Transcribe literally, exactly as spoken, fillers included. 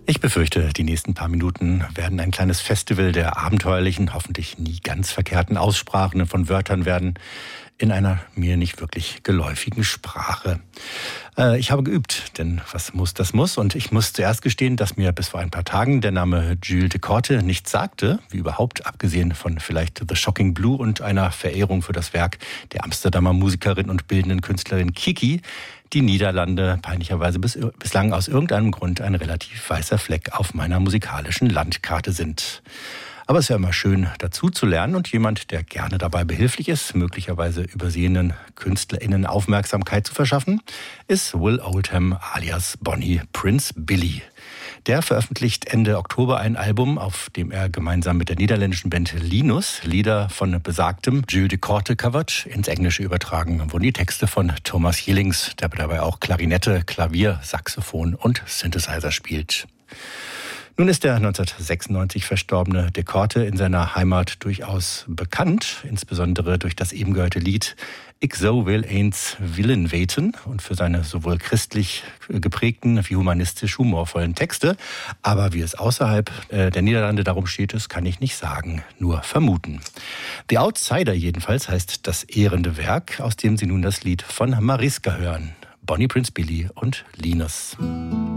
Ich befürchte, die nächsten paar Minuten werden ein kleines Festival der abenteuerlichen, hoffentlich nie ganz verkehrten Aussprachen von Wörtern werden, in einer mir nicht wirklich geläufigen Sprache. Äh, ich habe geübt, denn was muss, das muss. Und ich muss zuerst gestehen, dass mir bis vor ein paar Tagen der Name Jules de Korte nichts sagte, wie überhaupt, abgesehen von vielleicht The Shocking Blue und einer Verehrung für das Werk der Amsterdamer Musikerin und bildenden Künstlerin Kiki. Die Niederlande peinlicherweise bis, bislang aus irgendeinem Grund ein relativ weißer Fleck auf meiner musikalischen Landkarte sind. Aber es ist ja immer schön, dazu zu lernen, und jemand, der gerne dabei behilflich ist, möglicherweise übersehenen KünstlerInnen Aufmerksamkeit zu verschaffen, ist Will Oldham alias Bonnie Prince Billy. Der veröffentlicht Ende Oktober ein Album, auf dem er gemeinsam mit der niederländischen Band Linus Lieder von besagtem Jules de Korte covert. Ins Englische übertragen wurden die Texte von Thomas Jillings, der dabei auch Klarinette, Klavier, Saxophon und Synthesizer spielt. Nun ist der neunzehnhundertsechsundneunzig verstorbene de Korte in seiner Heimat durchaus bekannt, insbesondere durch das eben gehörte Lied Ich so will eens willen weten und für seine sowohl christlich geprägten wie humanistisch humorvollen Texte. Aber wie es außerhalb der Niederlande darum steht, das kann ich nicht sagen, nur vermuten. The Outsider jedenfalls heißt das ehrende Werk, aus dem Sie nun das Lied von Mariska hören. Bonnie Prince Billy und Linus.